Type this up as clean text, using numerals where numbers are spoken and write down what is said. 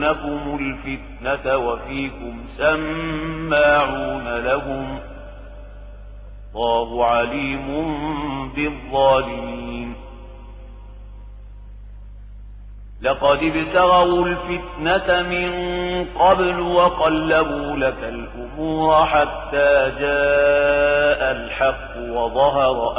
لكم الفتنة وفيكم سماعون لهم الله عليم بالظالمين لقد ابتغوا الفتنة من قبل وقلبوا لك الأمور حتى جاء الحق وظهر